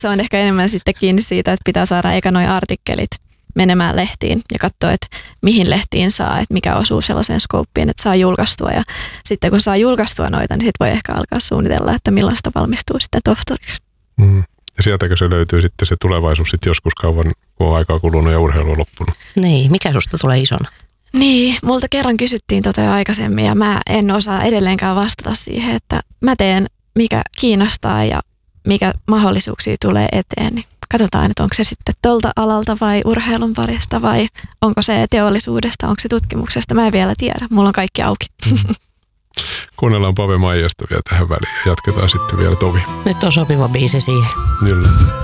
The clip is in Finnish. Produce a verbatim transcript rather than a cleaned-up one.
Se on ehkä enemmän sitten kiinni siitä, että pitää saada eikä noi artikkelit menemään lehtiin ja katsoa, että mihin lehtiin saa, että mikä osuu sellaiseen skouppiin, että saa julkaistua. Ja sitten kun saa julkaistua noita, niin sitten voi ehkä alkaa suunnitella, että millaista valmistuu sitten tohtoriksi. Mm. Ja sieltäkö se löytyy sitten se tulevaisuus sitten joskus kauan, kun on aikaa kulunut ja urheilu on loppunut? Niin, mikä susta tulee isona? Niin, multa kerran kysyttiin tota jo aikaisemmin ja mä en osaa edelleenkään vastata siihen, että mä teen mikä kiinnostaa ja mikä mahdollisuuksia tulee eteen. Niin katsotaan, että onko se sitten tolta alalta vai urheilun parista vai onko se teollisuudesta, onko se tutkimuksesta. Mä en vielä tiedä, mulla on kaikki auki. Mm. Kuunnellaan Pave Maijasta vielä tähän väliin ja jatketaan sitten vielä Tovi. Nyt on sopiva biisi siihen. Kyllä.